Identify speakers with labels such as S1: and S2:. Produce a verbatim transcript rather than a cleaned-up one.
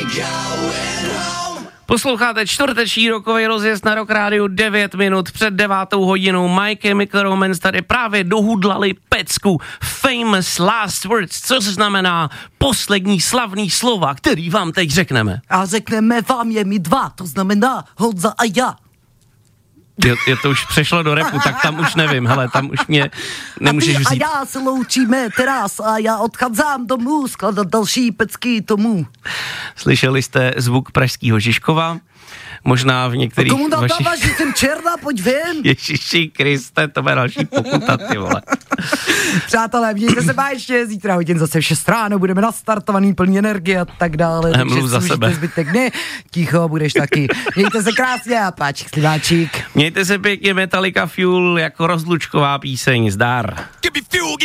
S1: Posloucháte čtvrteční rokový rozjezd na Rock Rádiu, devět minut před devátou hodinou. My Chemical Romance tady právě dohudlali pecku Famous Last Words, co znamená poslední slavný slova, který vám teď řekneme.
S2: A řekneme vám je mi dva, to znamená Honza a já.
S1: Je, je to už přešlo do rapu, tak tam už nevím, hele, tam už mě nemůžeš vzít.
S2: A, ty, a já se loučíme teraz a já odcházím domů skladat další pecky tomu.
S1: Slyšeli jste zvuk pražského Žižkova? Možná v některých
S2: komu
S1: vašich...
S2: Komu nadáváš, že jsem černá, pojď ven.
S1: Ježiši Kriste, to bude další pokuta, ty vole.
S2: Přátelé, mějte se bájště, zítra hodin zase v šest ráno, budeme nastartovaný, plný energie a tak dále.
S1: Mluv za sebe.
S2: Zbytek ne, ticho, budeš taky. Mějte se krásně a páčik sliváčik.
S1: Mějte se pěkně, Metallica Fuel jako rozlučková píseň, zdar.